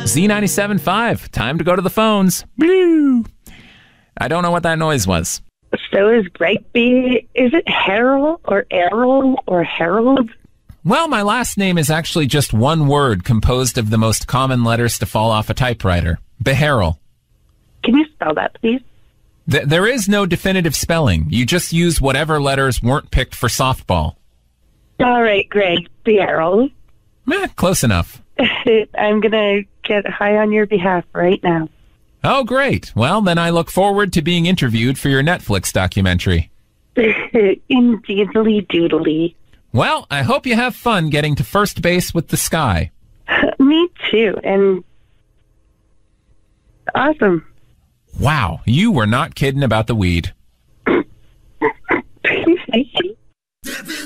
Z97.5. Time to go to the phones. Blue. I don't know what that noise was. So is Brightby, is it Harold or Errol or Harold? Well, my last name is actually just one word composed of the most common letters to fall off a typewriter. Beharrell. Can you spell that, please? There is no definitive spelling. You just use whatever letters weren't picked for softball. All right, Greg. Beharrell. Close enough. I'm going to get high on your behalf right now. Oh, great. Well, then I look forward to being interviewed for your Netflix documentary. Indeedly doodly. Well, I hope you have fun getting to first base with the sky. Me too, and awesome. Wow, you were not kidding about the weed.